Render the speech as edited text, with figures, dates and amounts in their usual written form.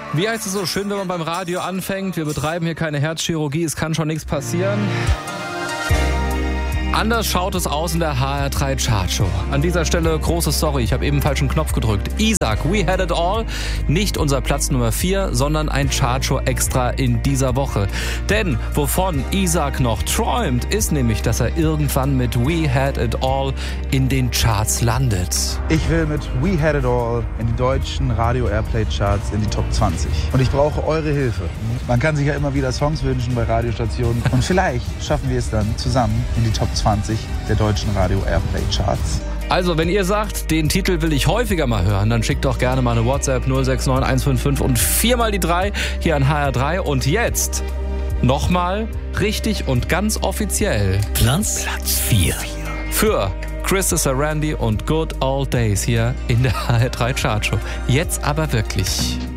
Wie heißt es so schön, wenn man beim Radio anfängt? Wir betreiben hier keine Herzchirurgie, es kann schon nichts passieren. Anders schaut es aus in der HR3 Chartshow. An dieser Stelle großes Sorry, ich habe eben falschen Knopf gedrückt. Isaac, We Had It All, nicht unser Platz Nummer 4, sondern ein Chartshow-Extra in dieser Woche. Denn wovon Isaac noch träumt, ist nämlich, dass er irgendwann mit We Had It All in den Charts landet. Ich will mit We Had It All in die deutschen Radio-Airplay-Charts in die Top 20. Und ich brauche eure Hilfe. Man kann sich ja immer wieder Songs wünschen bei Radiostationen. Und vielleicht schaffen wir es dann zusammen in die Top 20 der deutschen Radio-Airplay-Charts. Also, wenn ihr sagt, den Titel will ich häufiger mal hören, dann schickt doch gerne mal eine WhatsApp 069 155 und 4 mal die 3 hier an HR3. Und jetzt nochmal richtig und ganz offiziell Platz 4 für Chris Sarandon und Good Old Days hier in der HR3 Chartshow. Jetzt aber wirklich.